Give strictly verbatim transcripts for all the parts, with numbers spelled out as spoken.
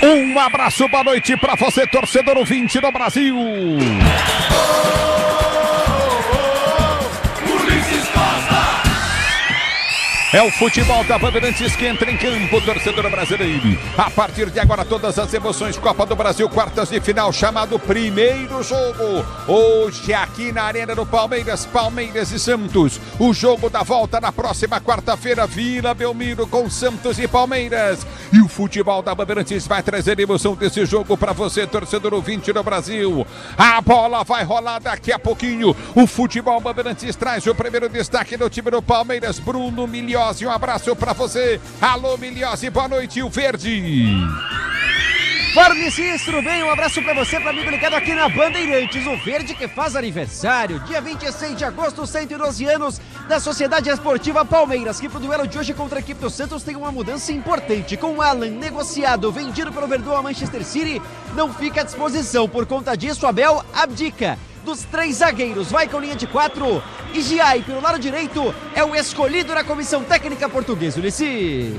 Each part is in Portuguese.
Um abraço, boa noite para você, torcedor ouvinte do Brasil. É o futebol da Bandeirantes que entra em campo, torcedor brasileiro. A partir de agora, todas as emoções, Copa do Brasil, quartas de final, chamado primeiro jogo. Hoje, aqui na Arena do Palmeiras, Palmeiras e Santos. O jogo da volta na próxima quarta-feira, Vila Belmiro com Santos e Palmeiras. E o futebol da Bandeirantes vai trazer emoção desse jogo para você, torcedor ouvinte do Brasil. A bola vai rolar daqui a pouquinho. O futebol Bandeirantes traz o primeiro destaque do time do Palmeiras, Bruno Miliose. Um abraço pra você. Alô, Miliose, boa noite, o Verde. Fornecis, tudo bem? Um abraço pra você, pra amigo ligado aqui na Bandeirantes. O Verde que faz aniversário, dia vinte e seis de agosto, cento e doze anos da Sociedade Esportiva Palmeiras, que pro duelo de hoje contra a equipe do Santos tem uma mudança importante. Com o Alan negociado, vendido pelo Verdão a Manchester City, não fica à disposição. Por conta disso, Abel abdica dos três zagueiros, vai com linha de quatro e Giai pelo lado direito é o escolhido na comissão técnica portuguesa, Ulisses.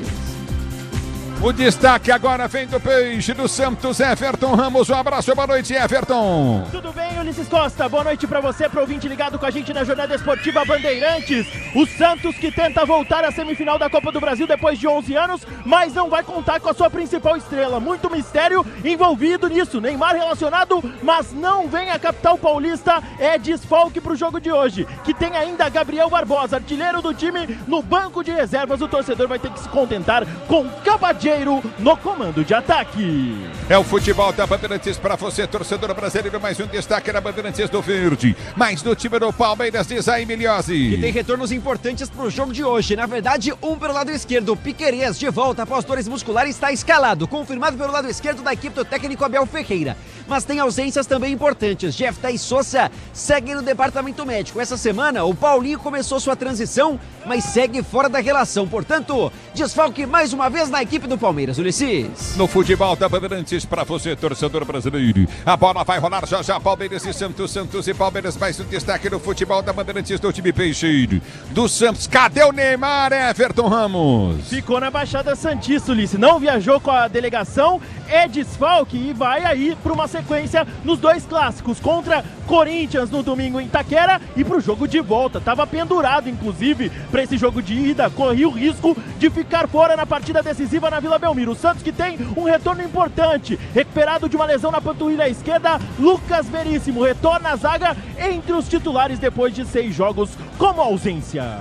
O destaque agora vem do Peixe do Santos, Everton Ramos. Um abraço, boa noite, Everton. Tudo bem, Ulisses Costa? Boa noite pra você, pro ouvinte ligado com a gente na Jornada Esportiva Bandeirantes. O Santos que tenta voltar à semifinal da Copa do Brasil depois de onze anos, mas não vai contar com a sua principal estrela. Muito mistério envolvido nisso. Neymar relacionado, mas não vem a capital paulista. É desfalque pro jogo de hoje, que tem ainda Gabriel Barbosa, artilheiro do time, no banco de reservas. O torcedor vai ter que se contentar com Cabadia no comando de ataque. É o futebol da Bandeirantes para você, torcedor brasileiro. Mais um destaque na Bandeirantes do Verde. Mais do time do Palmeiras, diz aí, Miliose. Que tem retornos importantes para o jogo de hoje. Na verdade, um pelo lado esquerdo. Piquerez de volta após dores musculares, está escalado. Confirmado pelo lado esquerdo da equipe do técnico Abel Ferreira. Mas tem ausências também importantes. Jefta e Sousa seguem no departamento médico. Essa semana, o Paulinho começou sua transição, mas segue fora da relação. Portanto, desfalque mais uma vez na equipe do Palmeiras, Ulisses. No futebol da Bandeirantes para você, torcedor brasileiro. A bola vai rolar já já, Palmeiras e Santos, Santos e Palmeiras. Mais um destaque no futebol da Bandeirantes do time Peixeiro. Do Santos, cadê o Neymar, Everton Ramos? Ficou na Baixada Santista, Ulisses. Não viajou com a delegação, é desfalque e vai aí para uma sequência nos dois clássicos, contra Corinthians no domingo em Itaquera e pro jogo de volta. Tava pendurado, inclusive, para esse jogo de ida, corria o risco de ficar fora na partida decisiva na Vila Belmiro. O Santos que tem um retorno importante, recuperado de uma lesão na panturrilha esquerda, Lucas Veríssimo retorna à zaga entre os titulares depois de seis jogos como ausência.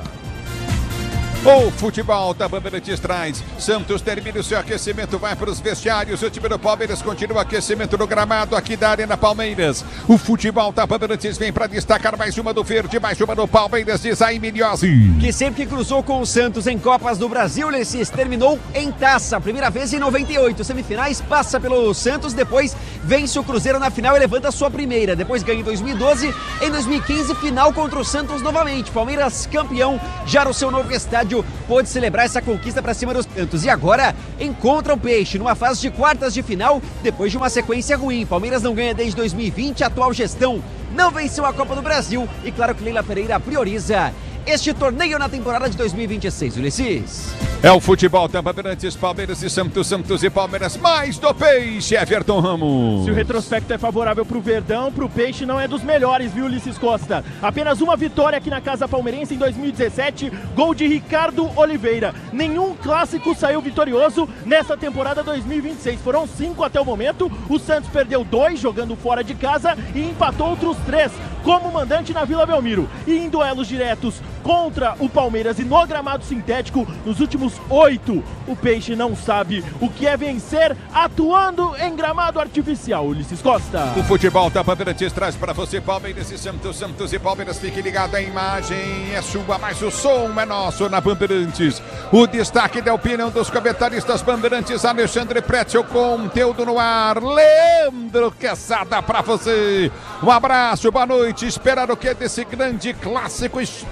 O futebol da Bandeirantes traz. Santos termina o seu aquecimento, vai para os vestiários. O time do Palmeiras continua o aquecimento no gramado aqui da Arena Palmeiras. O futebol da Bandeirantes vem para destacar mais uma do Verde, mais uma do Palmeiras, diz aí, Miliose. Que sempre que cruzou com o Santos em Copas do Brasil, Ulisses, terminou em taça. Primeira vez em noventa e oito, semifinais, passa pelo Santos, depois vence o Cruzeiro na final e levanta a sua primeira. Depois ganha em dois mil e doze, em dois mil e quinze, final contra o Santos novamente. Palmeiras campeão, já no seu novo estádio, pôde celebrar essa conquista para cima dos Santos e agora encontra o Peixe numa fase de quartas de final depois de uma sequência ruim. Palmeiras não ganha desde dois mil e vinte, a atual gestão não venceu a Copa do Brasil e claro que Leila Pereira prioriza este torneio na temporada de dois mil e vinte e seis, Ulisses. É o futebol da Bandeirantes, Palmeiras e Santos, Santos e Palmeiras, mais do Peixe, Everton Ramos. Se o retrospecto é favorável pro Verdão, pro Peixe não é dos melhores, viu, Ulisses Costa? Apenas uma vitória aqui na Casa Palmeirense em dois mil e dezessete, gol de Ricardo Oliveira. Nenhum clássico saiu vitorioso nessa temporada dois mil e vinte e seis. Foram cinco até o momento, o Santos perdeu dois jogando fora de casa e empatou outros três como mandante na Vila Belmiro. E em duelos diretos contra o Palmeiras e no gramado sintético, nos últimos oito, o Peixe não sabe o que é vencer atuando em gramado artificial, Ulisses Costa. O futebol da Bandeirantes traz para você Palmeiras e Santos, Santos e Palmeiras. Fique ligado, a imagem é sua, mas o som é nosso na Bandeirantes. O destaque da opinião dos comentaristas Bandeirantes, Alexandre Pretzel, conteúdo no ar, Leandro Quesada para você. Um abraço, boa noite, esperar o que desse grande clássico histórico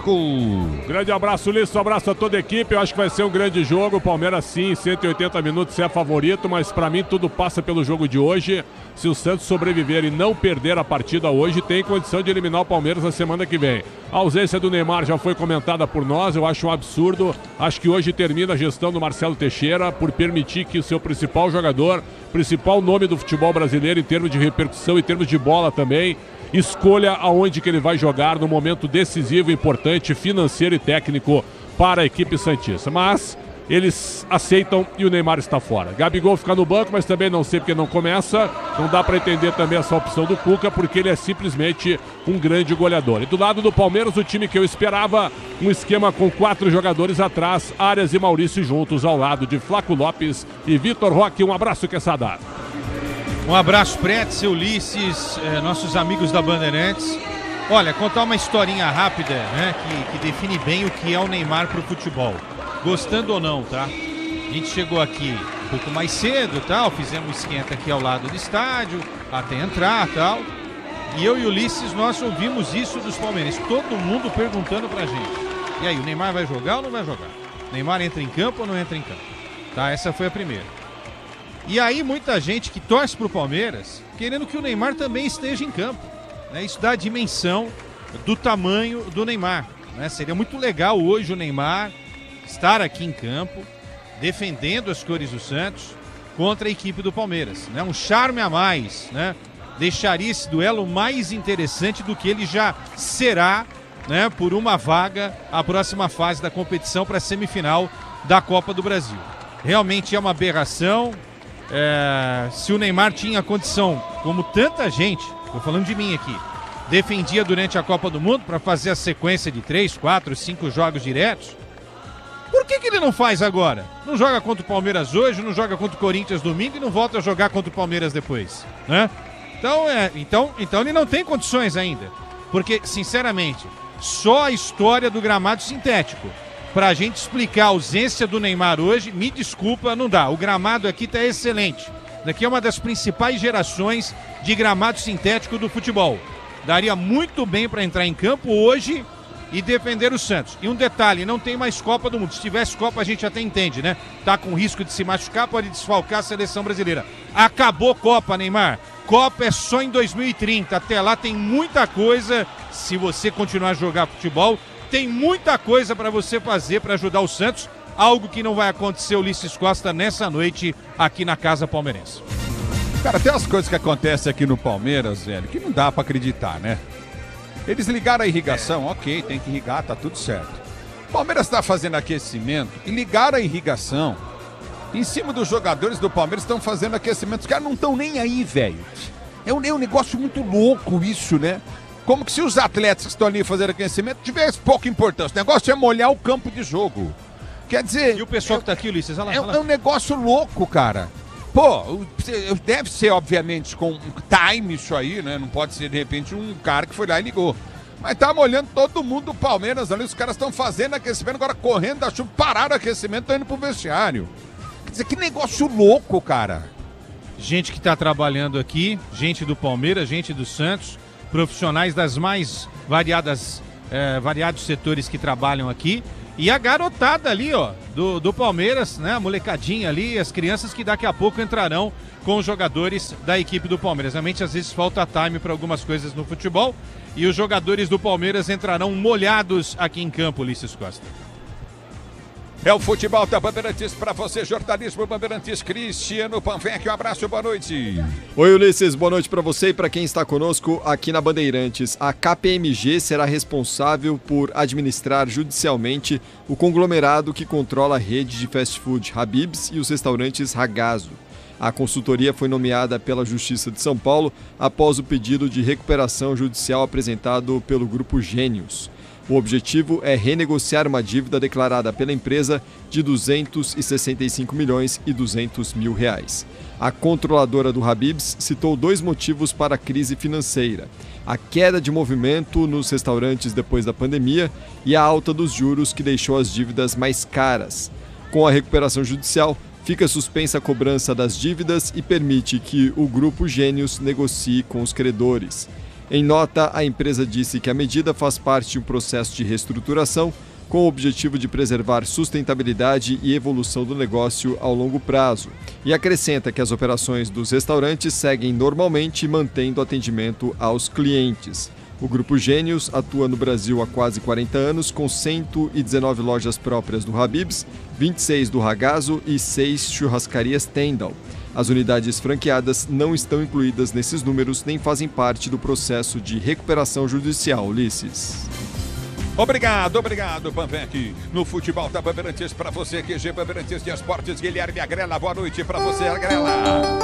Chico. Grande abraço, Ulisses, um abraço a toda a equipe. Eu acho que vai ser um grande jogo. O Palmeiras, sim, cento e oitenta minutos é favorito, mas para mim tudo passa pelo jogo de hoje. Se o Santos sobreviver e não perder a partida hoje, tem condição de eliminar o Palmeiras na semana que vem. A ausência do Neymar já foi comentada por nós, eu acho um absurdo. Acho que hoje termina a gestão do Marcelo Teixeira por permitir que o seu principal jogador, principal nome do futebol brasileiro em termos de repercussão, em termos de bola também, escolha aonde que ele vai jogar no momento decisivo, importante, financeiro e técnico para a equipe santista. Mas eles aceitam e o Neymar está fora. Gabigol fica no banco, mas também não sei porque não começa. Não dá para entender também essa opção do Cuca, porque ele é simplesmente um grande goleador. E do lado do Palmeiras, o time que eu esperava, um esquema com quatro jogadores atrás, Arias e Maurício juntos ao lado de Flaco Lopes e Vitor Roque. Um abraço, Quesada. Um abraço, Pretz, Ulisses, eh, nossos amigos da Bandeirantes. Olha, contar uma historinha rápida, né, que, que define bem o que é o Neymar pro futebol. Gostando ou não, tá? A gente chegou aqui um pouco mais cedo, tal, fizemos um esquenta aqui ao lado do estádio, até entrar, tal. E eu e o Ulisses, nós ouvimos isso dos palmeirenses, todo mundo perguntando pra gente. E aí, o Neymar vai jogar ou não vai jogar? O Neymar entra em campo ou não entra em campo? Tá, essa foi a primeira. E aí muita gente que torce pro Palmeiras querendo que o Neymar também esteja em campo, né? Isso dá a dimensão do tamanho do Neymar, né? Seria muito legal hoje o Neymar estar aqui em campo defendendo as cores do Santos contra a equipe do Palmeiras, né? Um charme a mais, né? Deixaria esse duelo mais interessante do que ele já será, né? Por uma vaga à próxima fase da competição para a semifinal da Copa do Brasil. Realmente é uma aberração. É, se o Neymar tinha condição, como tanta gente, estou falando de mim aqui, defendia durante a Copa do Mundo para fazer a sequência de três, quatro, cinco jogos diretos, por que que ele não faz agora? Não joga contra o Palmeiras hoje, não joga contra o Corinthians domingo e não volta a jogar contra o Palmeiras depois, né? Então, é, então, então ele não tem condições ainda, porque, sinceramente, só a história do gramado sintético pra gente explicar a ausência do Neymar hoje, me desculpa, não dá. O gramado aqui tá excelente. Daqui é uma das principais gerações de gramado sintético do futebol. Daria muito bem para entrar em campo hoje e defender o Santos. E um detalhe, não tem mais Copa do Mundo. Se tivesse Copa a gente até entende, né? Tá com risco de se machucar, pode desfalcar a seleção brasileira. Acabou Copa, Neymar. Copa é só em dois mil e trinta. Até lá tem muita coisa, se você continuar a jogar futebol, tem muita coisa para você fazer para ajudar o Santos, algo que não vai acontecer, Ulisses Costa, nessa noite aqui na Casa Palmeirense. Cara, tem umas coisas que acontecem aqui no Palmeiras, velho, que não dá para acreditar, né? Eles ligaram a irrigação, é. ok, tem que irrigar, tá tudo certo. O Palmeiras está fazendo aquecimento e ligaram a irrigação. Em cima dos jogadores do Palmeiras estão fazendo aquecimento. Os caras não estão nem aí, velho. É um, é um negócio muito louco isso, né? Como que se os atletas que estão ali fazendo aquecimento tivessem pouca importância. O negócio é molhar o campo de jogo. Quer dizer... E o pessoal é, que tá aqui, Ulisses? Olha lá, é, olha lá. é um negócio louco, cara. Pô, deve ser, obviamente, com time isso aí, né? Não pode ser, de repente, um cara que foi lá e ligou. Mas tá molhando todo mundo do Palmeiras ali. Os caras estão fazendo aquecimento, agora correndo da chuva, pararam o aquecimento, estão indo pro vestiário. Quer dizer, que negócio louco, cara. Gente que tá trabalhando aqui, gente do Palmeiras, gente do Santos, profissionais das mais variadas, é, variados setores que trabalham aqui. E a garotada ali, ó, do, do Palmeiras, né? A molecadinha ali, as crianças que daqui a pouco entrarão com os jogadores da equipe do Palmeiras. Realmente, às vezes, falta time para algumas coisas no futebol. E os jogadores do Palmeiras entrarão molhados aqui em campo, Ulisses Costa. É o futebol da Bandeirantes para você, jornalismo Bandeirantes, Cristiano Panvec, um abraço, boa noite. Oi, Ulisses, boa noite para você e para quem está conosco aqui na Bandeirantes. A K P M G será responsável por administrar judicialmente o conglomerado que controla a rede de fast food Habib's e os restaurantes Ragazzo. A consultoria foi nomeada pela Justiça de São Paulo após o pedido de recuperação judicial apresentado pelo Grupo Gênios. O objetivo é renegociar uma dívida declarada pela empresa de duzentos e sessenta e cinco milhões e duzentos mil reais. A controladora do Habib's citou dois motivos para a crise financeira: a queda de movimento nos restaurantes depois da pandemia e a alta dos juros que deixou as dívidas mais caras. Com a recuperação judicial, fica suspensa a cobrança das dívidas e permite que o Grupo Gênios negocie com os credores. Em nota, a empresa disse que a medida faz parte de um processo de reestruturação com o objetivo de preservar sustentabilidade e evolução do negócio ao longo prazo, e acrescenta que as operações dos restaurantes seguem normalmente, mantendo atendimento aos clientes. O Grupo Gênios atua no Brasil há quase quarenta anos, com cento e dezenove lojas próprias do Habib's, vinte e seis do Ragazzo e seis churrascarias Tendal. As unidades franqueadas não estão incluídas nesses números nem fazem parte do processo de recuperação judicial, Ulisses. Obrigado, obrigado, Pamvec. No futebol da Bandeirantes, para você, Q G Bandeirantes de Esportes, Guilherme Agrela. Boa noite para você, Agrela.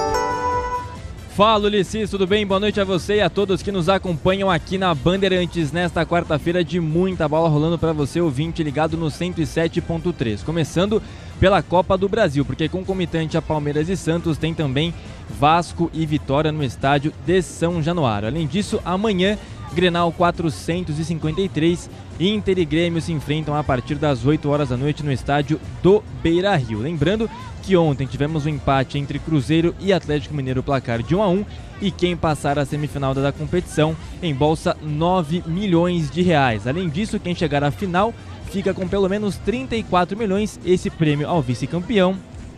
Fala, Ulisses, tudo bem? Boa noite a você e a todos que nos acompanham aqui na Bandeirantes nesta quarta-feira de muita bola rolando para você, ouvinte ligado no cento e sete ponto três. Começando pela Copa do Brasil, porque concomitante a Palmeiras e Santos tem também Vasco e Vitória no estádio de São Januário. Além disso, amanhã, Grenal quatrocentos e cinquenta e três, Inter e Grêmio se enfrentam a partir das oito horas da noite no estádio do Beira-Rio. Lembrando que ontem tivemos um empate entre Cruzeiro e Atlético Mineiro, placar de um a um, e quem passar a semifinal da competição embolsa nove milhões de reais. Além disso, quem chegar à final fica com pelo menos trinta e quatro milhões, esse prêmio ao vice-campeão,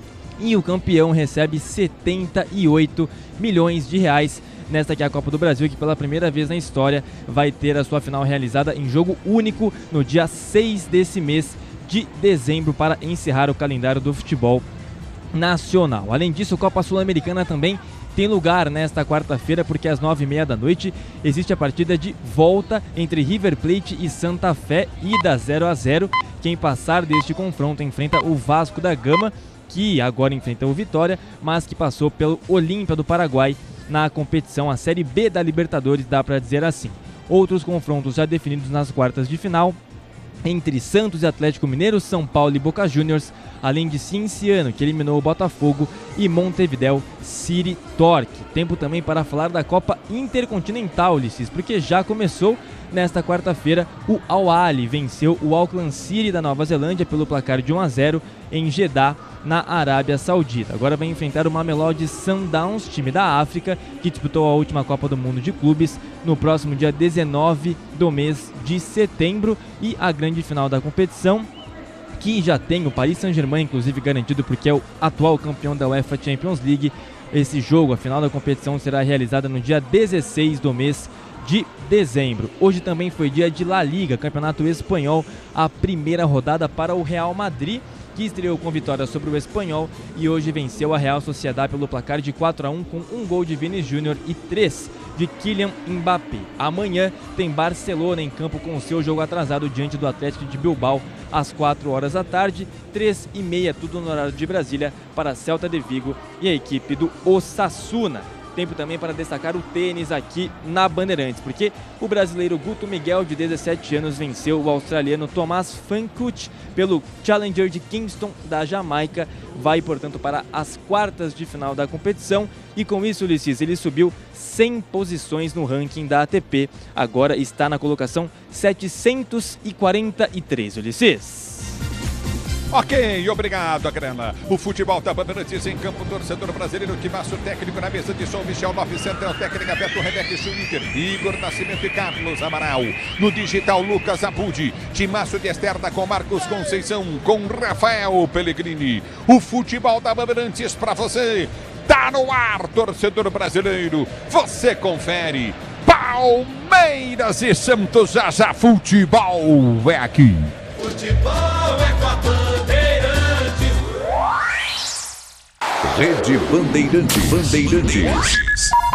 e o campeão recebe setenta e oito milhões de reais. Nesta aqui é a Copa do Brasil, que pela primeira vez na história vai ter a sua final realizada em jogo único no dia seis desse mês de dezembro, para encerrar o calendário do futebol nacional. Além disso, a Copa Sul-Americana também tem lugar nesta quarta-feira, porque às nove e meia da noite existe a partida de volta entre River Plate e Santa Fé, ida zero a zero. Quem passar deste confronto enfrenta o Vasco da Gama, que agora enfrenta o Vitória, mas que passou pelo Olímpia do Paraguai na competição, a Série B da Libertadores, dá para dizer assim. Outros confrontos já definidos nas quartas de final entre Santos e Atlético Mineiro, São Paulo e Boca Juniors, além de Cienciano, que eliminou o Botafogo, e Montevidéu City Torque. Tempo também para falar da Copa Intercontinental, Ulisses, porque já começou nesta quarta-feira. O Al Ahly venceu o Auckland City da Nova Zelândia pelo placar de um a zero em Jeddah, na Arábia Saudita. Agora vai enfrentar o Mamelodi Sundowns, time da África, que disputou a última Copa do Mundo de Clubes, no próximo dia dezenove do mês de setembro. E a grande final da competição, que já tem o Paris Saint-Germain, inclusive, garantido, porque é o atual campeão da UEFA Champions League. Esse jogo, a final da competição, será realizada no dia dezesseis do mês de dezembro. Hoje também foi dia de La Liga, Campeonato Espanhol, a primeira rodada para o Real Madrid, que estreou com vitória sobre o Espanhol e hoje venceu a Real Sociedad pelo placar de quatro a um, com um gol de Vini Júnior e três de Kylian Mbappé. Amanhã tem Barcelona em campo com o seu jogo atrasado diante do Atlético de Bilbao às quatro horas da tarde, três e meia, tudo no horário de Brasília, para Celta de Vigo e a equipe do Osasuna. Tempo também para destacar o tênis aqui na Bandeirantes, porque o brasileiro Guto Miguel, de dezessete anos, venceu o australiano Thomas Fancourt pelo Challenger de Kingston da Jamaica. Vai, portanto, para as quartas de final da competição, e com isso, Ulisses, ele subiu cem posições no ranking da A T P. Agora está na colocação setecentos e quarenta e três, Ulisses. Ok, obrigado, Agrela. O futebol da Bandeirantes em campo, torcedor brasileiro, timaço técnico na mesa de som, Michel Lopes, central técnica, Beto Rebeca, Schwitter, Igor Nascimento e Carlos Amaral. No digital, Lucas Abudi, timaço de externa com Marcos Conceição, com Rafael Pellegrini. O futebol da Bandeirantes pra você, tá no ar, torcedor brasileiro. Você confere. Palmeiras e Santos, já já, futebol é aqui. Futebol é com a Bandeirantes. Rede Bandeirantes. Bandeirantes.